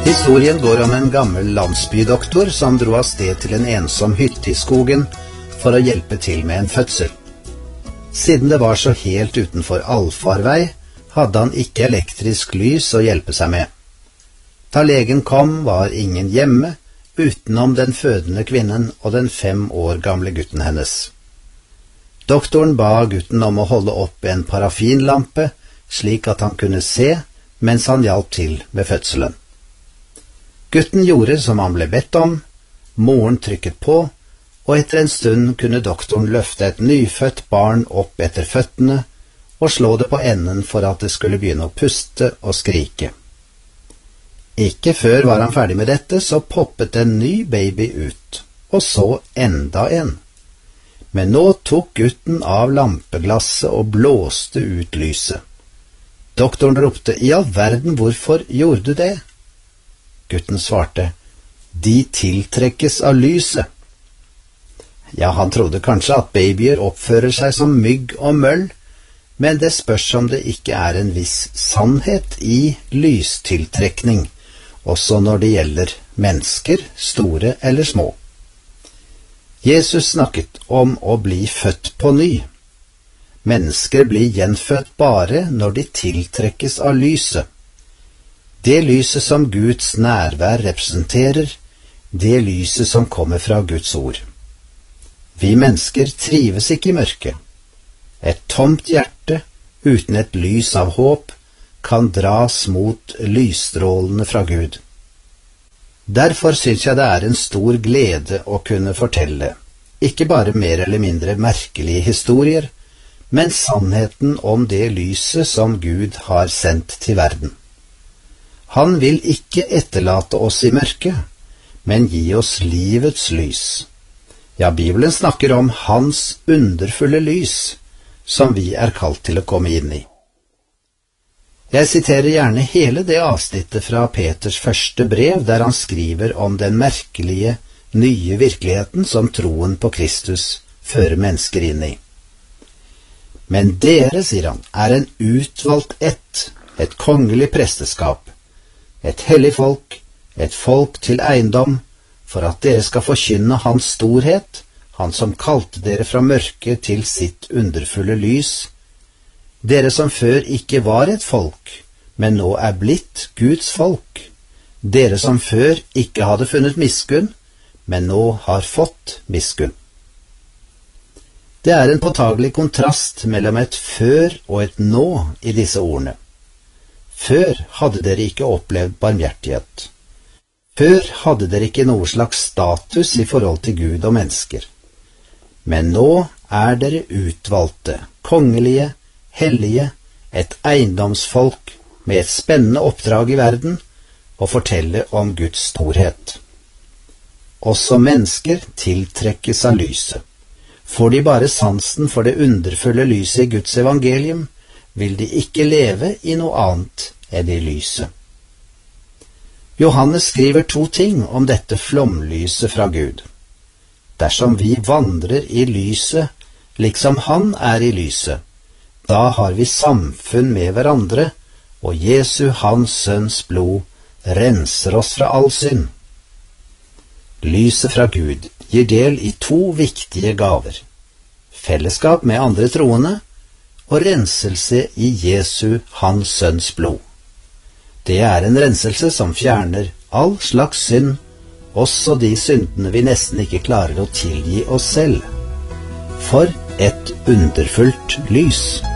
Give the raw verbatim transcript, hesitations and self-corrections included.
Historien går om en gammel landsbydoktor som dro av sted til en ensom hytte i skogen for å hjelpe til med en fødsel. Siden det var så helt utenfor allfarvei, hadde han ikke elektrisk lys å hjelpe seg med. Da legen kom, var ingen hjemme, utenom den fødende kvinnen og den fem år gamle gutten hennes. Doktoren ba gutten om å holde opp en parafinlampe, slik at han kunne se, mens han hjalp til med fødselen. Gutten gjorde som han ble bedt om, moren trykket på, og etter en stund kunne doktoren løfte et nyfødt barn opp etter føttene og slå det på enden for at det skulle begynne å puste og skrike. Ikke før var han ferdig med dette, så poppet en ny baby ut, og så enda en. Men nå tok gutten av lampeglasset og blåste ut lyset. Doktoren ropte, «I all verden, hvorfor gjorde du det?» Gutten svarte, «De tiltrekkes av lyset.» Ja, han trodde kanskje at babyer oppfører seg som mygg og møll, men det spørs om det ikke er en viss sannhet i lystiltrekning, også når det gjelder mennesker, store eller små. Jesus snakket om å bli født på ny. Mennesker blir gjenfødt bare når de tiltrekkes av lyset. Det lyset som Guds nærvær representerer, det lyset som kommer fra Guds ord. Vi mennesker trives ikke i mørket. Et tomt hjerte, uten et lys av håp, kan dras mot lysstrålene fra Gud. Derfor synes jeg det er en stor glede å kunne fortelle, ikke bare mer eller mindre merkelige historier, men sannheten om det lyset som Gud har sendt til verden. Han vil ikke etterlate oss i mørket, men gi oss livets lys. Ja, Bibelen snakker om hans underfulle lys, som vi er kalt til å komme inn i. Jeg siterer gjerne hele det avsnittet fra Peters første brev, der han skriver om den merkelige, nye virkeligheten som troen på Kristus fører mennesker inn i. Men dere, sier han, er en utvalgt ett, et kongelig presteskap, et hellig folk, et folk til eiendom, for at dere skal forkynne hans storhet, han som kalte dere fra mørket til sitt underfulle lys, dere som før ikke var et folk, men nå er blitt Guds folk, dere som før ikke hadde funnet miskunn, men nå har fått miskunn. Det er en påtagelig kontrast mellom et før og et nå i disse ordene. Før hadde dere ikke opplevd barmhjertighet. Før hadde dere ikke noe slags status i forhold til Gud og mennesker. Men nå er dere utvalgte, kongelige, hellige, et eiendomsfolk med et spennende oppdrag i verden, å fortelle om Guds storhet. Også mennesker tiltrekkes av lyset. Får de bare sansen for det underfulle lyset i Guds evangelium, vil de ikke leve i noe annet enn i lyset. Johannes skriver to ting om dette flomlyset fra Gud. Dersom vi vandrer i lyset, liksom han er i lyset, da har vi samfunn med hverandre, og Jesu, hans sønns blod, renser oss fra all synd. Lyset fra Gud gir del i to viktige gaver, fellesskap med andre troende, og renselse i Jesu, hans sønns blod. Det er en renselse som fjerner all slags synd, også de syndene vi nesten ikke klarer å tilgi oss selv. For et underfullt lys!